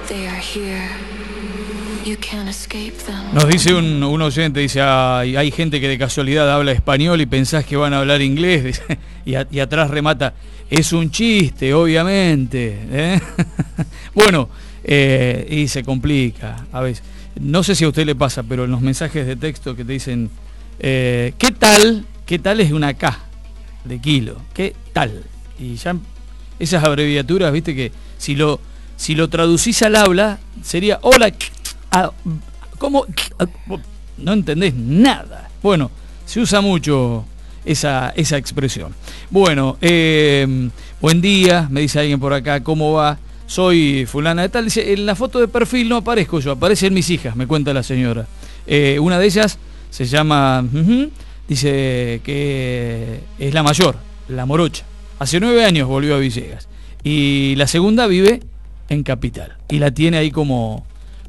Nos dice un oyente, dice, hay gente que de casualidad habla español y pensás que van a hablar inglés, dice, y atrás remata, es un chiste, obviamente, ¿eh? Bueno, y se complica a veces. No sé si a usted le pasa, pero en los mensajes de texto que te dicen, ¿qué tal? ¿Qué tal es una K de kilo? ¿Qué tal? Y ya esas abreviaturas, viste que si lo traducís al habla, sería hola, ¿cómo? No entendés nada. Bueno, se usa mucho esa expresión. Bueno, buen día, me dice alguien por acá, ¿cómo va? Soy fulana de tal. Dice, en la foto de perfil no aparezco yo, aparecen mis hijas, me cuenta la señora. Una de ellas se llama, dice que es la mayor, la morocha. Hace 9 años volvió a Villegas. Y la segunda vive en Capital. Y la tiene ahí como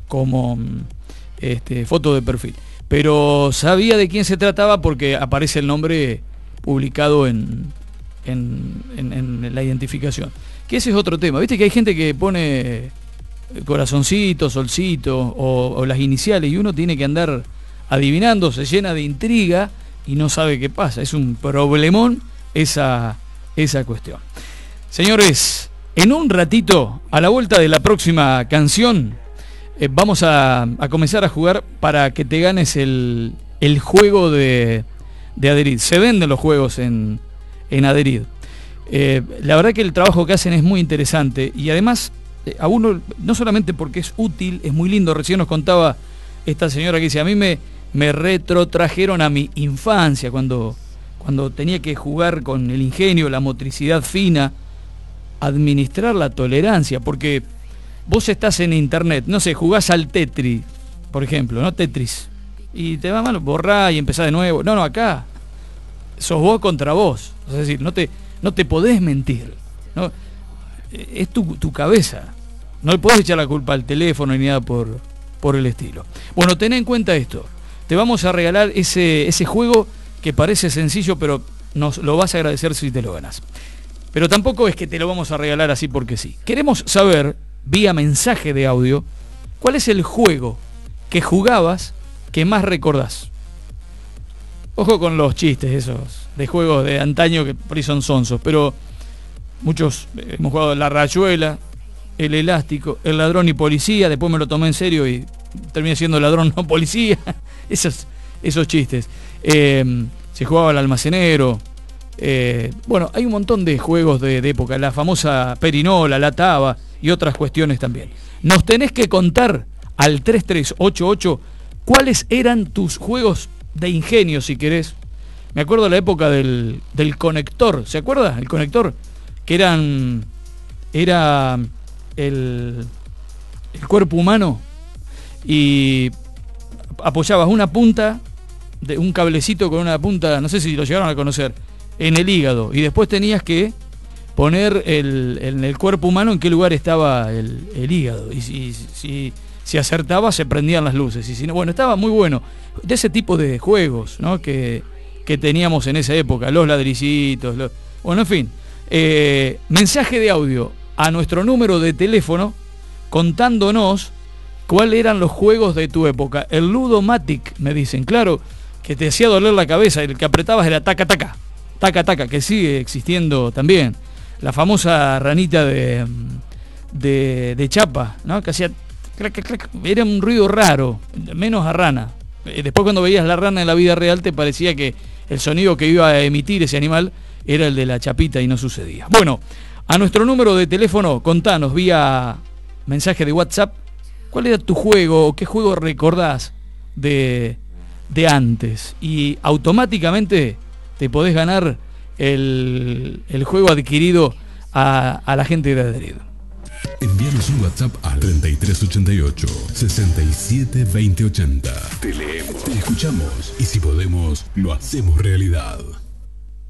foto de perfil. Pero sabía de quién se trataba porque aparece el nombre publicado en la identificación. Que ese es otro tema. Viste que hay gente que pone corazoncito, solcito o las iniciales y uno tiene que andar adivinando, se llena de intriga y no sabe qué pasa. Es un problemón esa cuestión. Señores, en un ratito, a la vuelta de la próxima canción, vamos a comenzar a jugar para que te ganes el juego de Adherid. Se venden los juegos en Adherid. La verdad que el trabajo que hacen es muy interesante y además a uno, no solamente porque es útil, es muy lindo. Recién nos contaba esta señora que dice, a mí me retrotrajeron a mi infancia cuando tenía que jugar con el ingenio, la motricidad fina, administrar la tolerancia, porque vos estás en internet, no sé, jugás al Tetris, por ejemplo, ¿no? Tetris, y te va mal, borrá y empezás de nuevo. No, acá sos vos contra vos, es decir, no te podés mentir, ¿no? Es tu cabeza, no le podés echar la culpa al teléfono ni nada por el estilo. Bueno, ten en cuenta esto, te vamos a regalar ese juego que parece sencillo, pero nos lo vas a agradecer si te lo ganas. Pero tampoco es que te lo vamos a regalar así porque sí. Queremos saber, vía mensaje de audio, cuál es el juego que jugabas que más recordás. Ojo con los chistes esos de juegos de antaño que por ahí son sonsos, pero muchos hemos jugado la rayuela, el elástico, el ladrón y policía, después me lo tomé en serio y terminé siendo ladrón no policía. Esos chistes. Se jugaba al almacenero. Bueno, hay un montón de juegos de época, la famosa perinola, la taba y otras cuestiones también. Nos tenés que contar al 3388 cuáles eran tus juegos de ingenio, si querés. Me acuerdo de la época del conector, ¿se acuerda? El conector, que era el cuerpo humano y apoyabas una punta de un cablecito con una punta, no sé si lo llegaron a conocer, en el hígado, y después tenías que poner en el cuerpo humano en qué lugar estaba el hígado, y si acertaba se prendían las luces, y si no, bueno, estaba muy bueno. De ese tipo de juegos, ¿no? que teníamos en esa época, los ladrillitos, bueno, en fin, mensaje de audio a nuestro número de teléfono contándonos cuáles eran los juegos de tu época. El Ludomatic, me dicen, claro, que te hacía doler la cabeza, el que apretabas era taca taca, taca taca, que sigue existiendo también. La famosa ranita de chapa, ¿no? Que hacía clac, clac, clac. Era un ruido raro, menos a rana. Después cuando veías la rana en la vida real te parecía que el sonido que iba a emitir ese animal era el de la chapita y no sucedía. Bueno, a nuestro número de teléfono, contanos vía mensaje de WhatsApp cuál era tu juego o qué juego recordás de antes, y automáticamente te podés ganar el juego adquirido a la gente de Adherid. Envíanos un WhatsApp al 3388 67 2080. Te leemos, te escuchamos y si podemos, lo hacemos realidad.